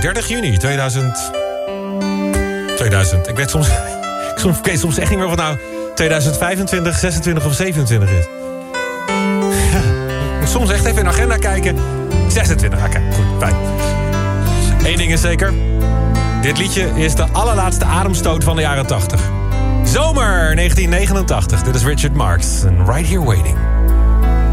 30 juni 2000. Ik weet soms echt niet meer wat nou 2025, 26 of 27 is. Ik moet soms echt even in de agenda kijken. 26, oké, goed, fijn. Eén ding is zeker. Dit liedje is de allerlaatste ademstoot van de jaren 80. Zomer 1989. Dit is Richard Marx en Right Here Waiting.